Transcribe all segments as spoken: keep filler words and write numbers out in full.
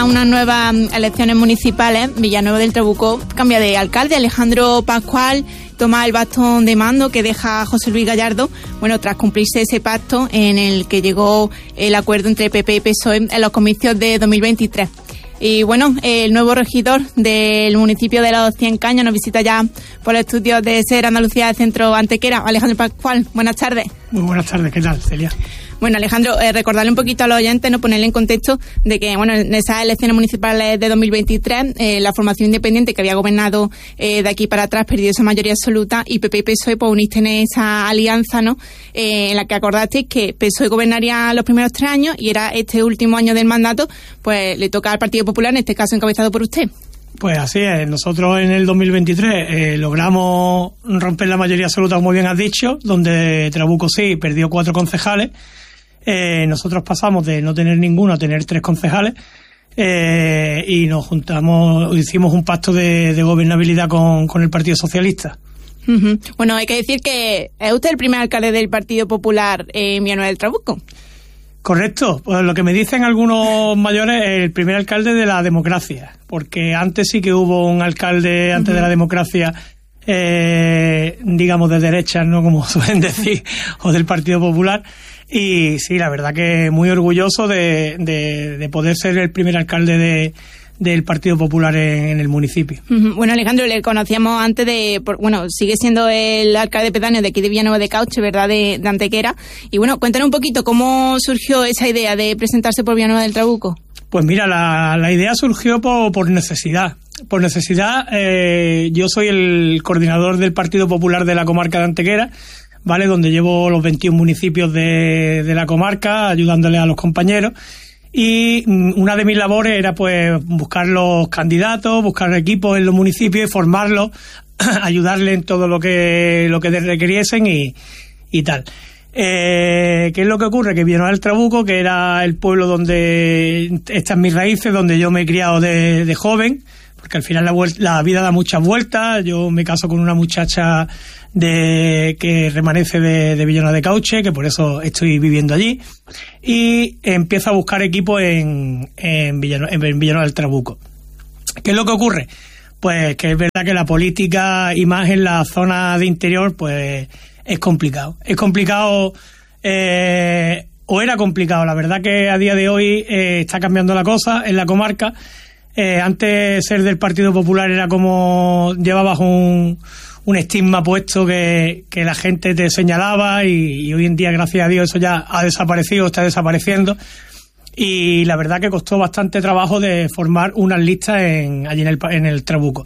Unas nuevas elecciones municipales. Villanueva del Trabuco cambia de alcalde. Alejandro Pascual toma el bastón de mando que deja José Luis Gallardo, bueno, tras cumplirse ese pacto en el que llegó el acuerdo entre P P y P S O E en los comicios de dos mil veintitrés. Y bueno, el nuevo regidor del municipio de Los Cien Caños nos visita ya por el estudio de SER Andalucía de Centro Antequera. Alejandro Pascual, buenas tardes. Muy buenas tardes, ¿qué tal, Celia? Bueno, Alejandro, eh, recordarle un poquito a los oyentes, no ponerle en contexto de que, bueno, en esas elecciones municipales de dos mil veintitrés, eh, la formación independiente que había gobernado eh, de aquí para atrás perdió esa mayoría absoluta y P P y P S O E pues uniste en esa alianza, ¿no? Eh, en la que acordasteis que P S O E gobernaría los primeros tres años y era este último año del mandato, pues le toca al Partido Popular, en este caso encabezado por usted. Pues así es, nosotros en el dos mil veintitrés eh, logramos romper la mayoría absoluta, como bien has dicho, donde Trabuco sí perdió cuatro concejales. Eh, nosotros pasamos de no tener ninguno a tener tres concejales eh, y nos juntamos, hicimos un pacto de, de gobernabilidad con, con el Partido Socialista. Uh-huh. Bueno, hay que decir que es usted el primer alcalde del Partido Popular en Villanueva del Trabuco. Correcto, pues lo que me dicen algunos mayores es el primer alcalde de la democracia, porque antes sí que hubo un alcalde antes uh-huh. de la democracia, eh, digamos de derechas, ¿no? Como suelen decir, o del Partido Popular. Y sí, la verdad que muy orgulloso de, de, de poder ser el primer alcalde de, del Partido Popular en, en el municipio. Uh-huh. Bueno, Alejandro, le conocíamos antes de, por, bueno, sigue siendo el alcalde pedáneo de aquí de Villanueva de Cauche, ¿verdad?, de, de Antequera. Y bueno, cuéntanos un poquito cómo surgió esa idea de presentarse por Villanueva del Trabuco. Pues mira, la, la idea surgió por, por necesidad. Por necesidad, eh, yo soy el coordinador del Partido Popular de la comarca de Antequera, ¿vale?, donde llevo los veintiún municipios de, de la comarca, ayudándole a los compañeros. Y una de mis labores era pues buscar los candidatos, buscar equipos en los municipios y formarlos, ayudarles en todo lo que lo que requiriesen y, y tal. Eh, ¿Qué es lo que ocurre? Que Villanueva del Trabuco, que era el pueblo donde están mis raíces, donde yo me he criado de, de joven, porque al final la, la vida da muchas vueltas. Yo me caso con una muchacha de que remanece de, de Villanueva de Cauche, que por eso estoy viviendo allí, y empiezo a buscar equipos en, en, Villanueva, en Villanueva del Trabuco. ¿Qué es lo que ocurre? Pues que es verdad que la política y más en la zona de interior pues es complicado. Es complicado, eh, o era complicado. La verdad que a día de hoy eh, está cambiando la cosa en la comarca. Eh, antes ser del Partido Popular era como llevabas un, un estigma puesto que, que la gente te señalaba y, y hoy en día, gracias a Dios, eso ya ha desaparecido, está desapareciendo. Y la verdad que costó bastante trabajo de formar unas listas en, allí en el, en el Trabuco.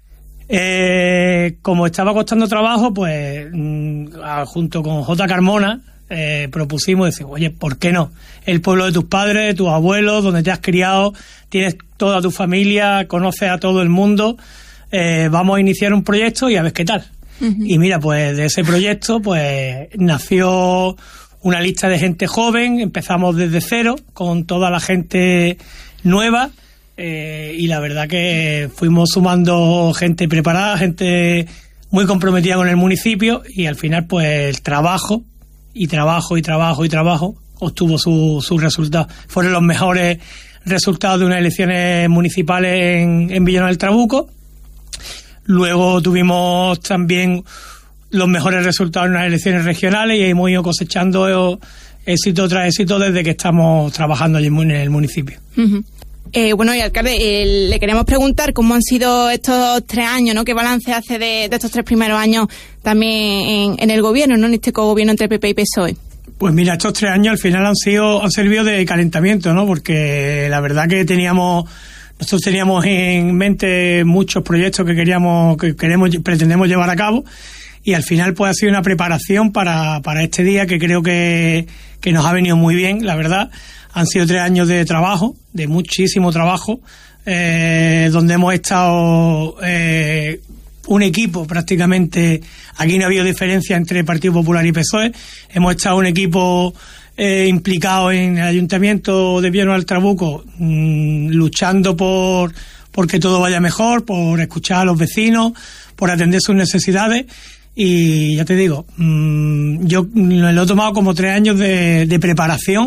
Eh, como estaba costando trabajo, pues junto con J. Carmona eh, propusimos decir, oye, ¿por qué no? El pueblo de tus padres, de tus abuelos, donde te has criado, tienes toda tu familia, conoces a todo el mundo, eh, vamos a iniciar un proyecto y a ver qué tal. Uh-huh. Y mira, pues de ese proyecto pues nació una lista de gente joven, empezamos desde cero con toda la gente nueva. Eh, y la verdad que fuimos sumando gente preparada, gente muy comprometida con el municipio y al final pues el trabajo y trabajo y trabajo y trabajo obtuvo sus su resultados. Fueron los mejores resultados de unas elecciones municipales en, en Villanueva del Trabuco. Luego tuvimos también los mejores resultados en unas elecciones regionales y hemos ido cosechando éxito tras éxito desde que estamos trabajando allí en el municipio. Uh-huh. Eh, bueno, y alcalde, eh, le queremos preguntar cómo han sido estos tres años, ¿no? ¿Qué balance hace de, de estos tres primeros años también en, en el gobierno, ¿no? En este cogobierno entre P P y P S O E. Pues mira, estos tres años al final han sido han servido de calentamiento, ¿no? Porque la verdad que teníamos nosotros teníamos en mente muchos proyectos que queríamos que queremos pretendemos llevar a cabo y al final pues ha sido una preparación para para este día que creo que que nos ha venido muy bien, la verdad. Han sido tres años de trabajo, de muchísimo trabajo, eh, donde hemos estado eh, un equipo prácticamente. Aquí no ha habido diferencia entre Partido Popular y P S O E. Hemos estado un equipo eh, implicado en el Ayuntamiento de Villanueva del Trabuco, mmm, luchando por, por que todo vaya mejor, por escuchar a los vecinos, por atender sus necesidades. Y ya te digo, mmm, yo lo he tomado como tres años de, de preparación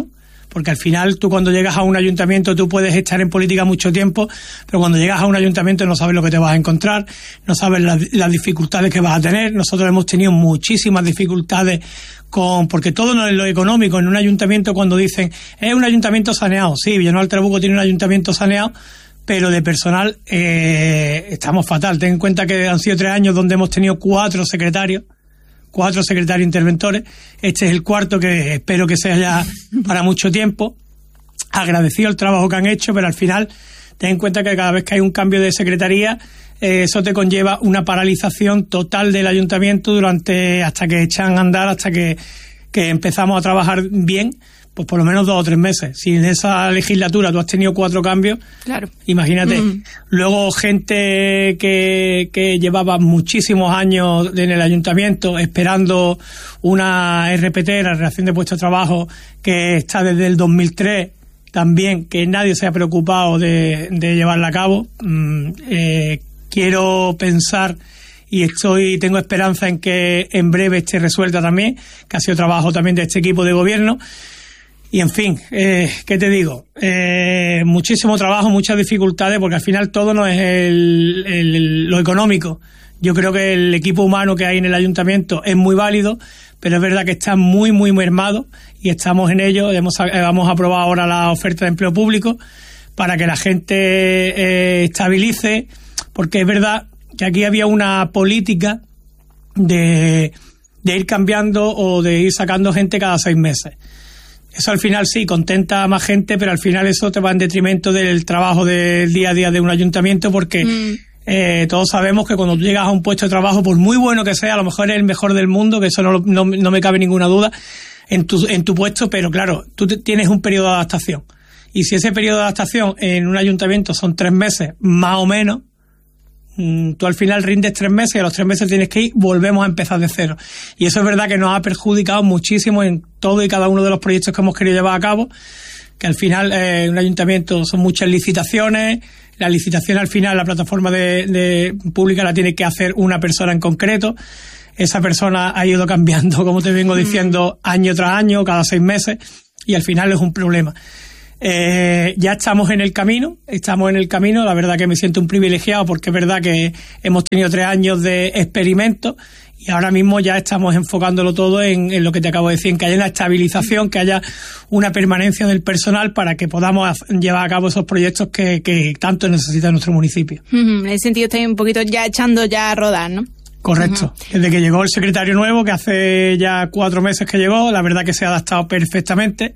porque al final tú cuando llegas a un ayuntamiento tú puedes estar en política mucho tiempo, pero cuando llegas a un ayuntamiento no sabes lo que te vas a encontrar, no sabes las, las dificultades que vas a tener. Nosotros hemos tenido muchísimas dificultades con, porque todo no es lo económico. En un ayuntamiento, cuando dicen es un ayuntamiento saneado, sí, Villanueva del Trabuco tiene un ayuntamiento saneado, pero de personal eh, estamos fatal. Ten en cuenta que han sido tres años donde hemos tenido cuatro secretarios, cuatro secretarios interventores. Este es el cuarto, que espero que sea ya para mucho tiempo. Agradecido el trabajo que han hecho, pero al final ten en cuenta que cada vez que hay un cambio de secretaría, eh, eso te conlleva una paralización total del ayuntamiento durante hasta que echan a andar, hasta que, que empezamos a trabajar bien, pues por lo menos dos o tres meses. Si en esa legislatura tú has tenido cuatro cambios, claro, imagínate. Mm. Luego gente que, que llevaba muchísimos años en el ayuntamiento esperando una R P T, la Relación de Puestos de Trabajo, que está desde el dos mil tres, también, que nadie se ha preocupado de, de llevarla a cabo. Mm, eh, quiero pensar y estoy tengo esperanza en que en breve esté resuelta también, que ha sido trabajo también de este equipo de gobierno. Y en fin, eh, ¿qué te digo? Eh, muchísimo trabajo, muchas dificultades, porque al final todo no es el, el, el, lo económico. Yo creo que el equipo humano que hay en el ayuntamiento es muy válido, pero es verdad que está muy, muy mermado y estamos en ello. Hemos, vamos a aprobar ahora la oferta de empleo público para que la gente eh, estabilice, porque es verdad que aquí había una política de, de ir cambiando o de ir sacando gente cada seis meses. Eso al final sí, contenta a más gente, pero al final eso te va en detrimento del trabajo del día a día de un ayuntamiento, porque mm. eh, todos sabemos que cuando tú llegas a un puesto de trabajo, por muy bueno que sea, a lo mejor eres el mejor del mundo, que eso no, no, no me cabe ninguna duda, en tu, en tu puesto, pero claro, tú te, tienes un periodo de adaptación. Y si ese periodo de adaptación en un ayuntamiento son tres meses, más o menos, tú al final rindes tres meses y a los tres meses tienes que ir, volvemos a empezar de cero. Y eso es verdad que nos ha perjudicado muchísimo en todo y cada uno de los proyectos que hemos querido llevar a cabo, que al final eh, un ayuntamiento son muchas licitaciones, la licitación al final, la plataforma de, de pública la tiene que hacer una persona en concreto. Esa persona ha ido cambiando, como te vengo diciendo, año tras año, cada seis meses, y al final es un problema. Eh, ya estamos en el camino, estamos en el camino, la verdad que me siento un privilegiado, porque es verdad que hemos tenido tres años de experimento y ahora mismo ya estamos enfocándolo todo en, en lo que te acabo de decir, en que haya una estabilización, que haya una permanencia del personal para que podamos llevar a cabo esos proyectos que, que tanto necesita nuestro municipio. Uh-huh. En ese sentido estoy un poquito ya echando ya a rodar, ¿no? Correcto. Uh-huh. Desde que llegó el secretario nuevo, que hace ya cuatro meses que llegó, la verdad que se ha adaptado perfectamente.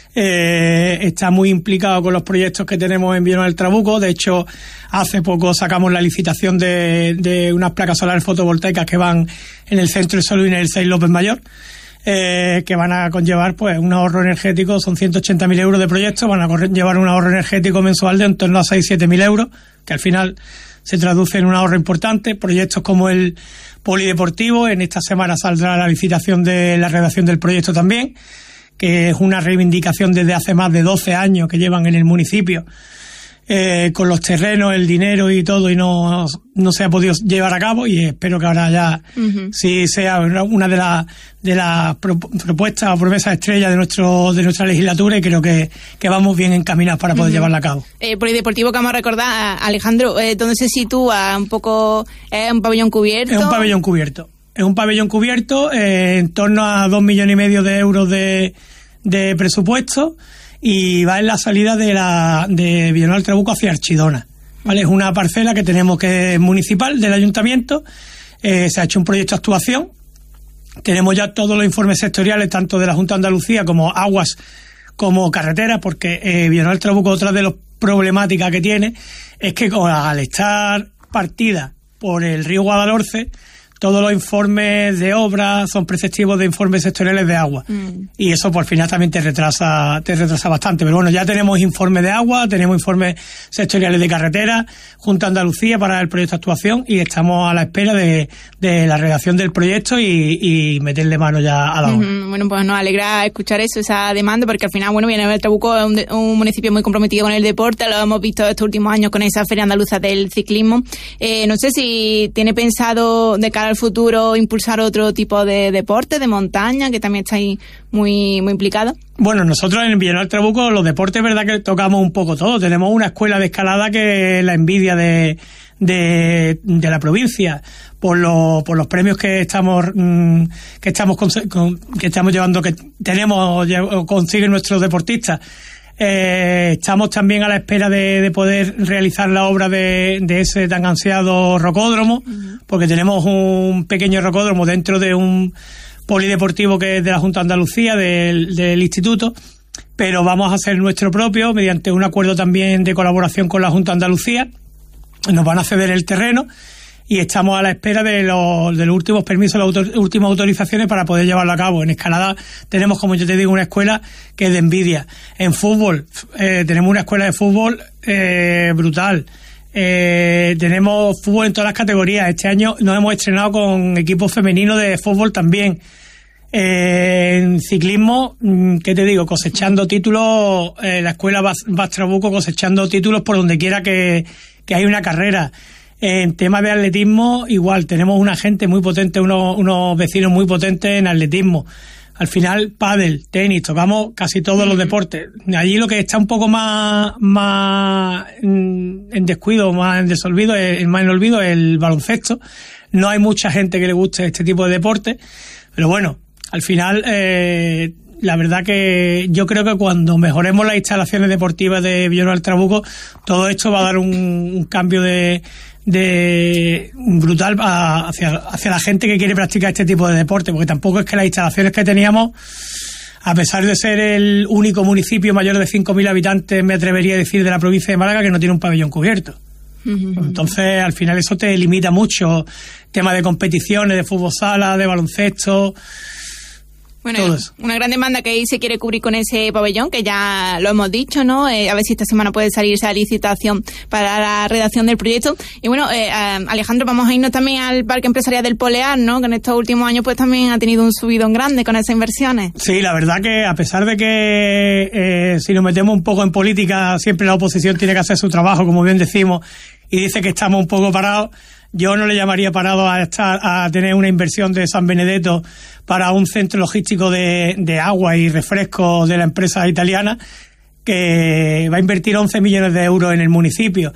Eh, está muy implicado con los proyectos que tenemos en Villanueva del Trabuco. De hecho, hace poco sacamos la licitación de, de unas placas solares fotovoltaicas que van en el Centro de Salud y en el seis López Mayor, eh, que van a conllevar pues un ahorro energético, son ciento ochenta mil euros de proyecto, van a llevar un ahorro energético mensual de en torno a seis a siete mil euros, que al final se traduce en un ahorro importante. Proyectos como el polideportivo, en esta semana saldrá la licitación de la redacción del proyecto también, que es una reivindicación desde hace más de doce años que llevan en el municipio, eh, con los terrenos, el dinero y todo, y no, no se ha podido llevar a cabo, y espero que ahora ya uh-huh. sí sea una de las de las propuestas o promesas estrellas de nuestro de nuestra legislatura, y creo que, que vamos bien encaminados para poder uh-huh. llevarla a cabo. Eh, polideportivo, que vamos a recordar, Alejandro, eh, ¿dónde se sitúa? Un poco, ¿es un pabellón cubierto? Es un pabellón cubierto. Es un pabellón cubierto, eh, en torno a dos millones y medio de euros de, de presupuesto, y va en la salida de la de Villanueva del Trabuco hacia Archidona. ¿Vale? Es una parcela que tenemos, que es municipal, del ayuntamiento. Eh, se ha hecho un proyecto de actuación. Tenemos ya todos los informes sectoriales, tanto de la Junta de Andalucía como aguas como carreteras, porque eh, Villanueva del Trabuco, otra de las problemáticas que tiene es que al estar partida por el río Guadalhorce, todos los informes de obra son preceptivos de informes sectoriales de agua. Mm. Y eso por final también te retrasa, te retrasa bastante. Pero bueno, ya tenemos informes de agua, tenemos informes sectoriales de carretera, Junta de Andalucía para el proyecto de actuación, y estamos a la espera de, de la redacción del proyecto y, y meterle mano ya a la obra. Mm-hmm. Bueno, pues nos alegra escuchar eso, esa demanda, porque al final, bueno, Villanueva del Trabuco es un, de, un municipio muy comprometido con el deporte, lo hemos visto estos últimos años con esa Feria Andaluza del Ciclismo. Eh, no sé si tiene pensado de cara cara al futuro impulsar otro tipo de deporte, de montaña, que también estáis muy, muy implicados? Bueno, nosotros en Villanueva del Trabuco los deportes, verdad que tocamos un poco todo. Tenemos una escuela de escalada que es la envidia de, de, de la provincia por los por los premios que estamos mmm, que estamos con, que estamos llevando, que tenemos consiguen nuestros deportistas. Eh, estamos también a la espera de, de poder realizar la obra de, de ese tan ansiado rocódromo, uh-huh. porque tenemos un pequeño rocódromo dentro de un polideportivo que es de la Junta de Andalucía, del, del instituto, pero vamos a hacer nuestro propio mediante un acuerdo también de colaboración con la Junta de Andalucía. Nos van a ceder el terreno y estamos a la espera de los, de los últimos permisos, las autor, últimas autorizaciones para poder llevarlo a cabo. En escalada tenemos, como yo te digo, una escuela que es de envidia. En fútbol eh, tenemos una escuela de fútbol eh, brutal. Eh, tenemos fútbol en todas las categorías. Este año nos hemos estrenado con equipos femeninos de fútbol también. Eh, en ciclismo, ¿qué te digo? Cosechando títulos, eh, la escuela Bas, Bas Trabuco cosechando títulos por donde quiera que, que hay una carrera. En tema de atletismo, igual, tenemos una gente muy potente, unos, unos vecinos muy potentes en atletismo. Al final, pádel, tenis, tocamos casi todos los deportes. Allí lo que está un poco más, más en descuido, más en desolvido, es, más en olvido, es el baloncesto. No hay mucha gente que le guste este tipo de deporte, pero bueno, al final, eh, la verdad que yo creo que cuando mejoremos las instalaciones deportivas de Villanueva del Trabuco, todo esto va a dar un, un cambio de, de brutal a, hacia, hacia la gente que quiere practicar este tipo de deporte, porque tampoco es que las instalaciones que teníamos, a pesar de ser el único municipio mayor de cinco mil habitantes, me atrevería a decir, de la provincia de Málaga, que no tiene un pabellón cubierto. Entonces, al final eso te limita mucho, tema de competiciones, de fútbol sala, de baloncesto. Bueno, una gran demanda que ahí se quiere cubrir con ese pabellón, que ya lo hemos dicho, ¿no? Eh, a ver si esta semana puede salir esa licitación para la redacción del proyecto. Y bueno, eh, Alejandro, vamos a irnos también al Parque Empresarial del Polear, ¿no? Que en estos últimos años pues también ha tenido un subidón grande con esas inversiones. Sí, la verdad que a pesar de que eh, si nos metemos un poco en política, siempre la oposición tiene que hacer su trabajo, como bien decimos, y dice que estamos un poco parados. Yo no le llamaría parado a estar a tener una inversión de San Benedetto para un centro logístico de, de agua y refresco de la empresa italiana, que va a invertir once millones de euros en el municipio,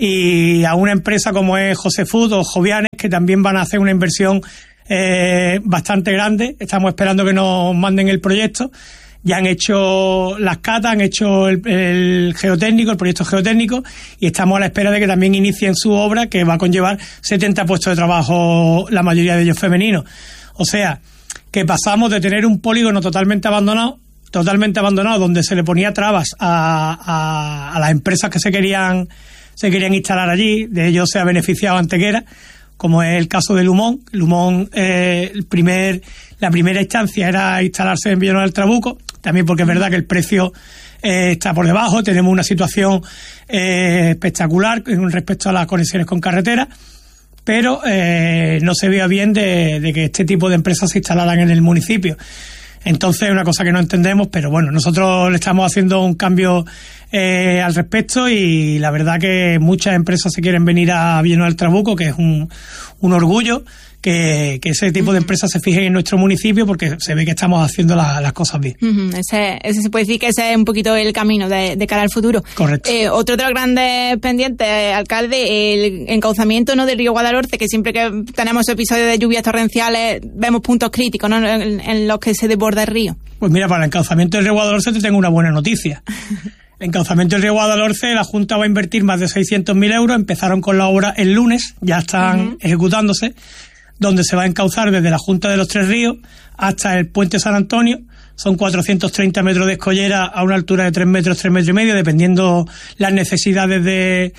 y a una empresa como es José Food o Jovianes, que también van a hacer una inversión eh, bastante grande. Estamos esperando que nos manden el proyecto. Ya han hecho las catas, han hecho el, el geotécnico, el proyecto geotécnico, y estamos a la espera de que también inicien su obra, que va a conllevar setenta puestos de trabajo, la mayoría de ellos femeninos. O sea, que pasamos de tener un polígono totalmente abandonado, totalmente abandonado, donde se le ponía trabas a, a, a las empresas que se querían, se querían instalar allí. De ello se ha beneficiado Antequera, como es el caso de Lumón. Lumón, eh, el primer, la primera instancia era instalarse en Villanueva del Trabuco, también porque es verdad que el precio eh, está por debajo. Tenemos una situación eh, espectacular con respecto a las conexiones con carretera, pero eh, no se veía bien de, de que este tipo de empresas se instalaran en el municipio. Entonces es una cosa que no entendemos, pero bueno, nosotros le estamos haciendo un cambio eh, al respecto, y la verdad que muchas empresas se quieren venir a Villanueva del Trabuco, que es un, un orgullo que, que ese tipo de empresas se fijen en nuestro municipio, porque se ve que estamos haciendo la, las cosas bien. Uh-huh. Ese, ese se puede decir que ese es un poquito el camino de, de cara al futuro. Correcto. Eh, otro de los grandes pendientes, alcalde, el encauzamiento, ¿no?, del río Guadalhorce, que siempre que tenemos episodios de lluvias torrenciales vemos puntos críticos, ¿no?, en, en los que se desborda el río. Pues mira, para el encauzamiento del río Guadalhorce te tengo una buena noticia. El encauzamiento del río Guadalhorce, la Junta va a invertir más de seiscientos mil euros. Empezaron con la obra el lunes, ya están uh-huh. ejecutándose, donde se va a encauzar desde la Junta de los Tres Ríos hasta el Puente San Antonio. Son cuatrocientos treinta metros de escollera a una altura de tres metros, tres metros y medio, dependiendo las necesidades de,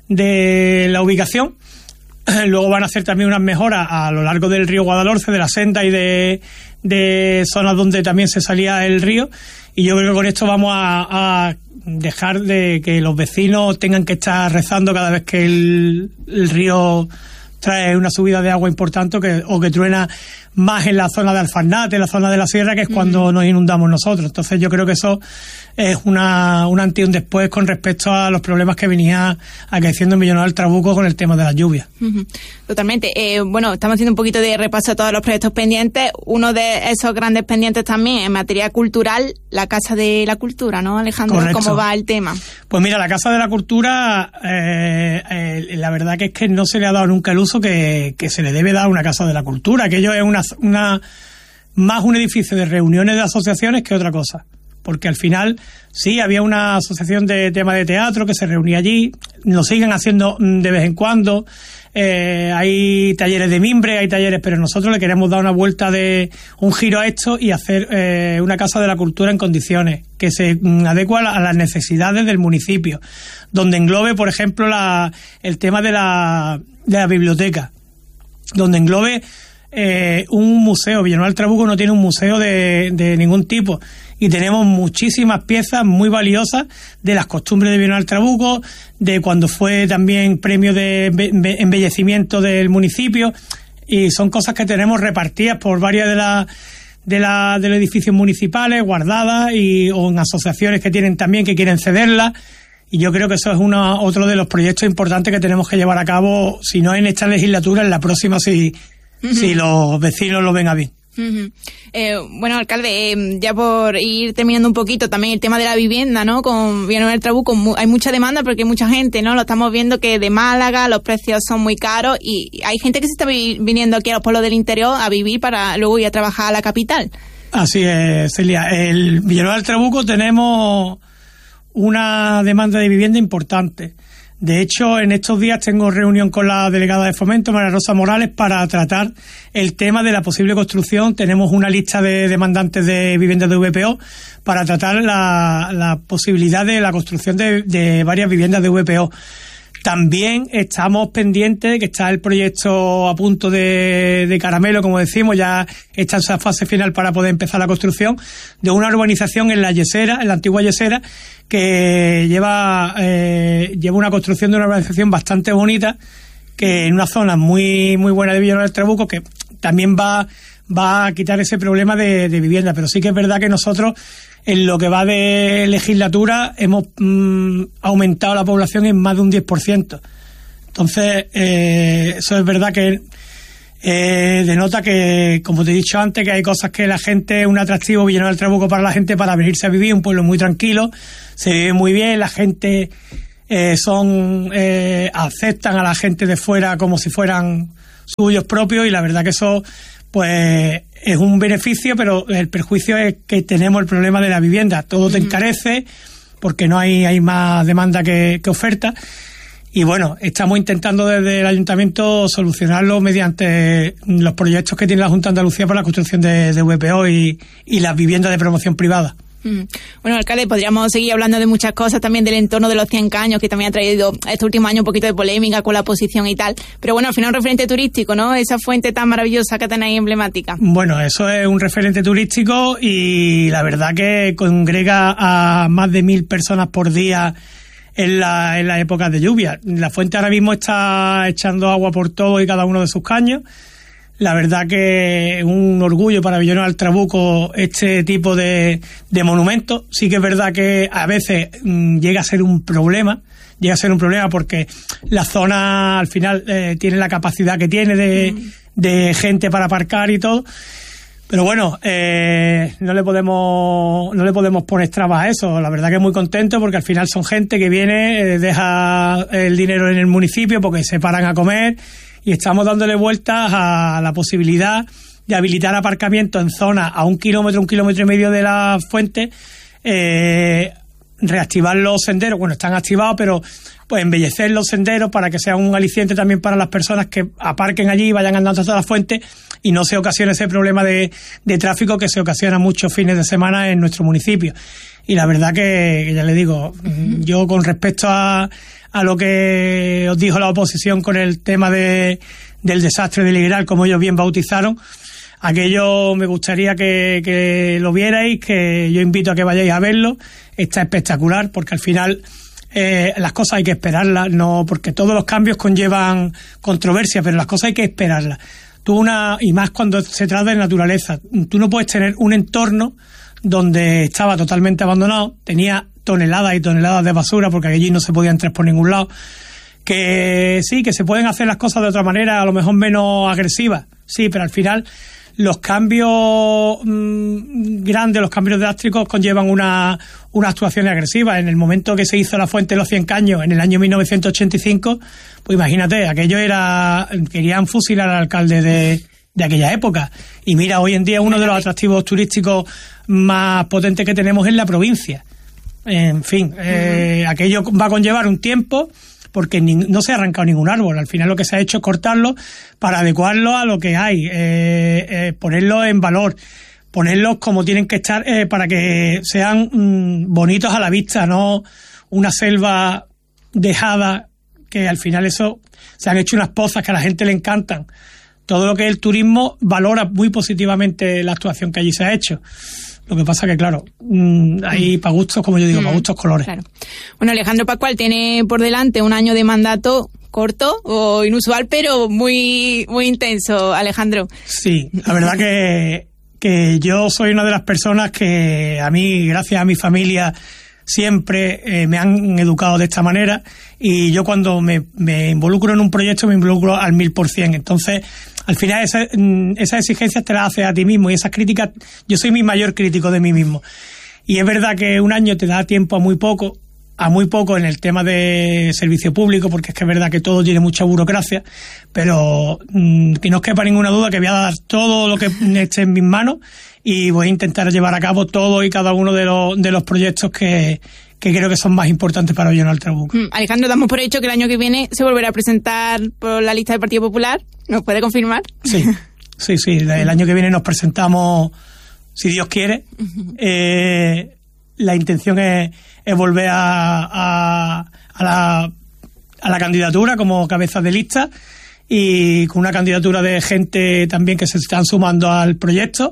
de la ubicación. Luego van a hacer también unas mejoras a lo largo del río Guadalhorce, de la senda y de, de zonas donde también se salía el río. Y yo creo que con esto vamos a, a dejar de que los vecinos tengan que estar rezando cada vez que el, el río trae una subida de agua importante, o que, o que truena más en la zona de Alfarnate, en la zona de la sierra, que es cuando mm. nos inundamos nosotros. Entonces yo creo que eso es una un antes y un después con respecto a los problemas que venía acaeciendo en Villanueva del Trabuco con el tema de las lluvias. Uh-huh. Totalmente. Eh, bueno, estamos haciendo un poquito de repaso a todos los proyectos pendientes. Uno de esos grandes pendientes también en materia cultural, la Casa de la Cultura, ¿no, Alejandro? Correcto. ¿Cómo va el tema? Pues mira, la Casa de la Cultura, eh, eh, la verdad que es que no se le ha dado nunca el uso que, que se le debe dar a una Casa de la Cultura. Aquello es una, una más un edificio de reuniones de asociaciones que otra cosa. Porque al final, sí, había una asociación de tema de teatro que se reunía allí, lo siguen haciendo de vez en cuando, eh, hay talleres de mimbre, hay talleres, pero nosotros le queremos dar una vuelta de un giro a esto y hacer eh, una Casa de la Cultura en condiciones que se adecua a las necesidades del municipio, donde englobe, por ejemplo, la, el tema de la, de la biblioteca, donde englobe eh, un museo. Villanueva del Trabuco no tiene un museo de, de ningún tipo. Y tenemos muchísimas piezas muy valiosas de las costumbres de Villanueva del Trabuco, de cuando fue también premio de embellecimiento del municipio, y son cosas que tenemos repartidas por varias de las de, la, de los edificios municipales, guardadas, y o en asociaciones que tienen también, que quieren cederlas. Y yo creo que eso es uno, otro de los proyectos importantes que tenemos que llevar a cabo, si no en esta legislatura, en la próxima, si, uh-huh. si los vecinos lo ven a bien. Uh-huh. Eh, bueno, alcalde, eh, ya por ir terminando un poquito, también el tema de la vivienda, ¿no? Con Villanueva del Trabuco mu- hay mucha demanda porque hay mucha gente, ¿no? Lo estamos viendo que de Málaga los precios son muy caros y hay gente que se está vi- viniendo aquí a los pueblos del interior a vivir para luego ir a trabajar a la capital. Así es, Celia. El Villanueva del Trabuco tenemos una demanda de vivienda importante. De hecho, en estos días tengo reunión con la delegada de Fomento, María Rosa Morales, para tratar el tema de la posible construcción. Tenemos una lista de demandantes de viviendas de V P O para tratar la, la posibilidad de la construcción de, de varias viviendas de V P O. También estamos pendientes de que está el proyecto a punto de, de caramelo, como decimos, ya está en esa fase final para poder empezar la construcción de una urbanización en la Yesera, en la antigua Yesera, que lleva eh, lleva una construcción de una urbanización bastante bonita, que en una zona muy muy buena de Villanueva del Trabuco, que también va va a quitar ese problema de, de vivienda. Pero sí que es verdad que nosotros, en lo que va de legislatura, hemos mmm, aumentado la población en más de un diez por ciento. Entonces, eh, eso es verdad que eh, denota que, como te he dicho antes, que hay cosas que la gente, es un atractivo Villanueva del Trabuco para la gente para venirse a vivir, un pueblo muy tranquilo, se vive muy bien, la gente eh, son eh, aceptan a la gente de fuera como si fueran suyos propios, y la verdad que eso pues es un beneficio, pero el perjuicio es que tenemos el problema de la vivienda. Todo te encarece porque no hay, hay más demanda que, que oferta. Y bueno, estamos intentando desde el ayuntamiento solucionarlo mediante los proyectos que tiene la Junta de Andalucía para la construcción de, de V P O y, y las viviendas de promoción privada. Bueno, alcalde, podríamos seguir hablando de muchas cosas, también del entorno de los cien caños, que también ha traído este último año un poquito de polémica con la oposición y tal. Pero bueno, al final un referente turístico, ¿no? Esa fuente tan maravillosa que tenéis emblemática. Bueno, eso es un referente turístico y la verdad que congrega a más de mil personas por día en la, en las épocas de lluvia. La fuente ahora mismo está echando agua por todo y cada uno de sus caños. La verdad que es un orgullo para Villanueva del Trabuco este tipo de, de monumentos. Sí que es verdad que a veces mmm, llega a ser un problema, llega a ser un problema porque la zona al final eh, tiene la capacidad que tiene de, mm. de gente para aparcar y todo. Pero bueno, eh, no le podemos no le podemos poner trabas a eso. La verdad que es muy contento porque al final son gente que viene, eh, deja el dinero en el municipio porque se paran a comer. Y estamos dándole vueltas a la posibilidad de habilitar aparcamientos en zonas a un kilómetro, un kilómetro y medio de la fuente, eh, reactivar los senderos, bueno, están activados, pero pues embellecer los senderos para que sea un aliciente también para las personas que aparquen allí y vayan andando hasta la fuente y no se ocasione ese problema de, de tráfico que se ocasiona muchos fines de semana en nuestro municipio. Y la verdad que, que ya le digo, uh-huh. yo con respecto a, a lo que os dijo la oposición con el tema de, del desastre del Higueral, como ellos bien bautizaron, aquello me gustaría que, que lo vierais, que yo invito a que vayáis a verlo. Está espectacular porque al final eh, las cosas hay que esperarlas, no porque todos los cambios conllevan controversia, pero las cosas hay que esperarlas. tú una, y más cuando se trata de naturaleza, tú no puedes tener un entorno donde estaba totalmente abandonado, tenía toneladas y toneladas de basura, porque allí no se podía entrar por ningún lado, que sí, que se pueden hacer las cosas de otra manera, a lo mejor menos agresivas, sí, pero al final los cambios mmm, grandes, los cambios drásticos conllevan una, una actuación agresiva. En el momento que se hizo la Fuente de los Cien Caños, en el año mil novecientos ochenta y cinco, pues imagínate, aquello era, querían fusilar al alcalde de, de aquella época. Y mira, hoy en día uno de los atractivos turísticos más potentes que tenemos en la provincia. En fin, uh-huh. eh, aquello va a conllevar un tiempo, porque ni, no se ha arrancado ningún árbol. Al final lo que se ha hecho es cortarlo para adecuarlo a lo que hay, eh, eh, ponerlo en valor, ponerlos como tienen que estar eh, para que sean mm, bonitos a la vista, no una selva dejada, que al final eso se han hecho unas pozas que a la gente le encantan. Todo lo que es el turismo valora muy positivamente la actuación que allí se ha hecho. Lo que pasa que, claro, mmm, hay para gustos, como yo digo, mm, para gustos colores. Claro. Bueno, Alejandro Pascual tiene por delante un año de mandato corto o inusual, pero muy muy intenso, Alejandro. Sí, la verdad que, que yo soy una de las personas que a mí, gracias a mi familia, siempre eh, me han educado de esta manera, y yo cuando me, me involucro en un proyecto me involucro al mil por cien. Entonces, al final esa, esas exigencias te las haces a ti mismo, y esas críticas, yo soy mi mayor crítico de mí mismo. Y es verdad que un año te da tiempo a muy poco, a muy poco en el tema de servicio público, porque es que es verdad que todo tiene mucha burocracia, pero mmm, que no os quepa ninguna duda que voy a dar todo lo que esté en mis manos, y voy a intentar llevar a cabo todo y cada uno de los, de los proyectos que, que creo que son más importantes para Villanueva del Trabuco. Mm, Alejandro, damos por hecho que el año que viene se volverá a presentar por la lista del Partido Popular. ¿Nos puede confirmar? Sí, sí, sí. El año que viene nos presentamos, si Dios quiere. Eh, la intención es, es volver a, a, a, la, a la candidatura como cabeza de lista, y con una candidatura de gente también que se están sumando al proyecto,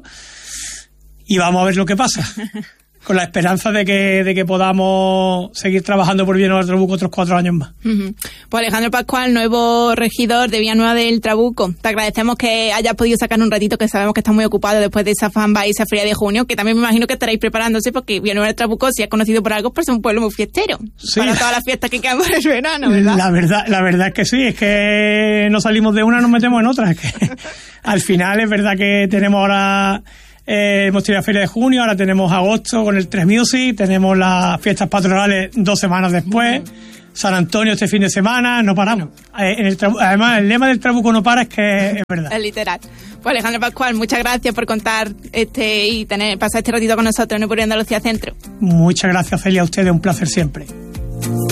y vamos a ver lo que pasa. Con la esperanza de que de que podamos seguir trabajando por Villanueva del Trabuco otros cuatro años más. Uh-huh. Pues Alejandro Pascual, nuevo regidor de Villanueva del Trabuco, te agradecemos que hayas podido sacar un ratito, que sabemos que estás muy ocupado después de esa fanbase, esa feria de junio, que también me imagino que estaréis preparándose, porque Villanueva del Trabuco, si es conocido por algo, pues es un pueblo muy fiestero. Sí. Para todas las fiestas que quedan por el verano, ¿verdad? La verdad, la verdad es que sí, es que no salimos de una, nos metemos en otra. Es que al final es verdad que tenemos ahora... Eh, hemos tenido la feria de junio, ahora tenemos agosto con el tres Music, tenemos las fiestas patronales dos semanas después, uh-huh. San Antonio este fin de semana, no paramos. Eh, en el trabu- además, el lema del Trabuco no para, es que es verdad. Es literal. Pues Alejandro Pascual, muchas gracias por contar este y tener pasar este ratito con nosotros en el Andalucía Centro. Muchas gracias, Celia, a ustedes, un placer siempre.